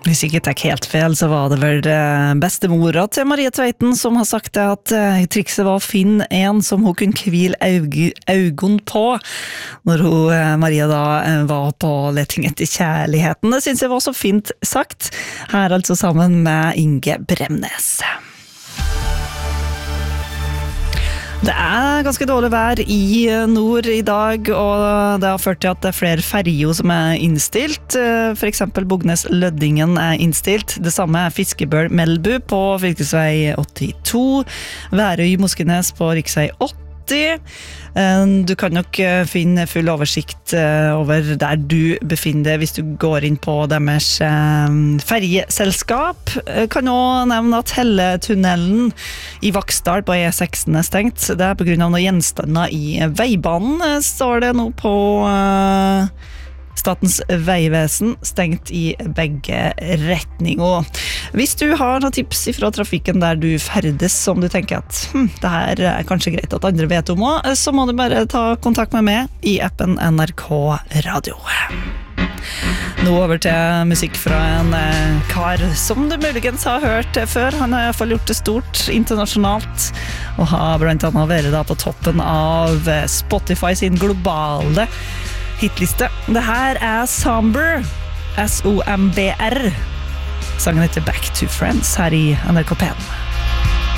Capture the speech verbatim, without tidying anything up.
Hvis ikke tek helt fel, så var det vel bestemora til Marie Tveiten som har sagt det at trikset var å finne en som hun kunne hvile øynene på når hun, Maria da var på leting etter kjærligheten. Det synes jeg var så fint sagt. Her altså sammen med Inge Bremnes. Det er ganske dårlig vær i nord i dag, og det har ført til at det er flere ferger som er innstilt. For eksempel Bognes-Løddingen er innstilt. Det samme er Fiskebøl-Melbu på fylkesvei åttito, Værøy-Moskenes på riksvei åtti. Du kan nok finne full oversikt over der du befinner deg hvis du går inn på deres fergeselskap. Kan også nevne at Helletunnelen i Vaksdal på E seksten er stengt. Det er på grunn av noen gjenstander i veibanen, står det nå på Statens vegvesen, stengt i begge retninger. Hvis du har noen tips fra trafikken der du ferdes som du tenker at hm, det her er kanskje greit at andre vet om også, så må du bare ta kontakt med meg i appen N R K Radio. Nå over til musikk fra en eh, kar som du muligens har hørt før. Han har i hvert fall gjort det stort internasjonalt og har blant annet vært da på toppen av Spotify sin globale hitliste. Det her er Somber, S O M B R. Sangen heter Back to Friends her i N R K P.